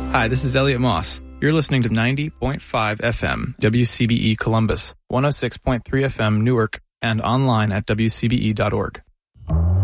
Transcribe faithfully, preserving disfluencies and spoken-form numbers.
Hi, this is Elliot Moss. You're listening to ninety point five F M, W C B E Columbus, one oh six point three F M Newark, and online at W C B E dot org.